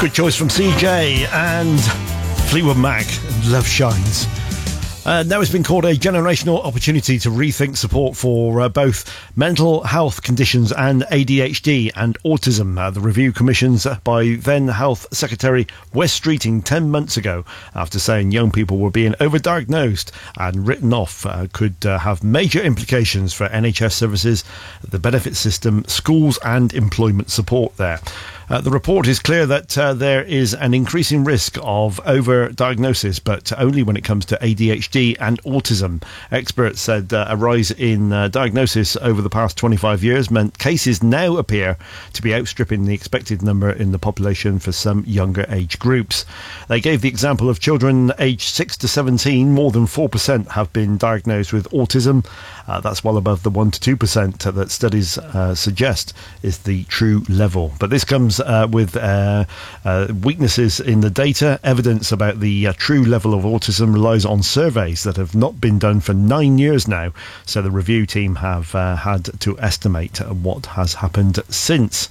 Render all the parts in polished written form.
Good choice from CJ and Fleetwood Mac, Love Shines. Now it's been called a generational opportunity to rethink support for both mental health conditions and ADHD and autism. The review commissioned by then Health Secretary Wes Streeting 10 months ago, after saying young people were being overdiagnosed and written off, could have major implications for NHS services, the benefit system, schools and employment support there. The report is clear that there is an increasing risk of overdiagnosis, but only when it comes to ADHD and autism. Experts said a rise in diagnosis over the past 25 years meant cases now appear to be outstripping the expected number in the population for some younger age groups. They gave the example of children aged 6 to 17. More than 4% have been diagnosed with autism. That's well above the 1 to 2% that studies suggest is the true level. But this comes with weaknesses in the data. Evidence about the true level of autism relies on surveys that have not been done for 9 years now. So the review team have had to estimate what has happened since.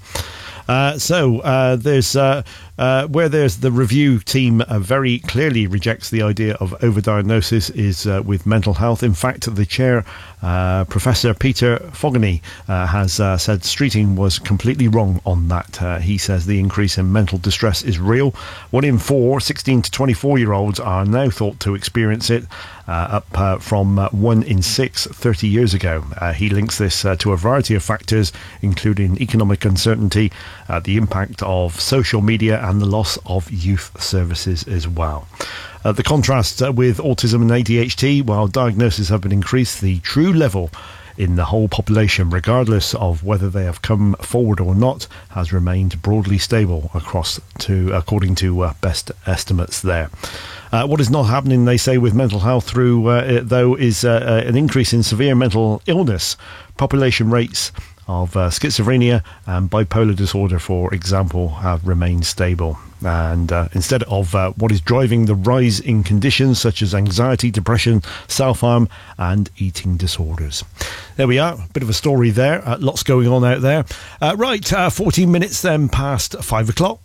There's the review team very clearly rejects the idea of overdiagnosis is with mental health. In fact, the chair, Professor Peter Fogarty, has said Streeting was completely wrong on that. He says the increase in mental distress is real. 1 in 4 16 to 24-year-olds are now thought to experience it, up from 1 in 6 30 years ago. He links this to a variety of factors, including economic uncertainty, the impact of social media and the loss of youth services as well. The contrast with autism and ADHD, while diagnoses have been increased, the true level in the whole population, regardless of whether they have come forward or not, has remained broadly stable according to best estimates there. What is not happening, they say, with mental health though, is an increase in severe mental illness. Population rates of schizophrenia and bipolar disorder, for example, have remained stable. And instead of what is driving the rise in conditions such as anxiety, depression, self-harm and eating disorders. There we are, a bit of a story there. Lots going on out there. 14 minutes then past 5 o'clock.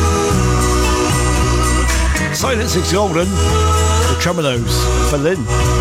Silence is golden. The Tremolos for Lynn.